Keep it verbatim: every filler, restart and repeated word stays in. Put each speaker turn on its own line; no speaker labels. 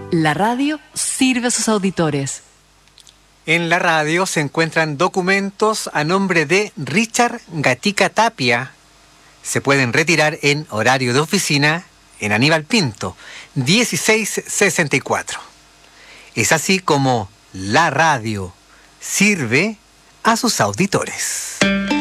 La radio sirve a sus auditores.
En la radio se encuentran documentos a nombre de Richard Gatica Tapia. Se pueden retirar en horario de oficina en Aníbal Pinto, dieciséis sesenta y cuatro. Es así como la radio sirve a sus auditores.